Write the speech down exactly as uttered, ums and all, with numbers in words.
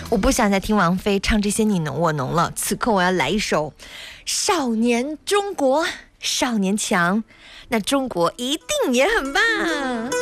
我不想再听王菲唱这些你侬我侬了，此刻我要来一首《少年中国》，少年强，那中国一定也很棒。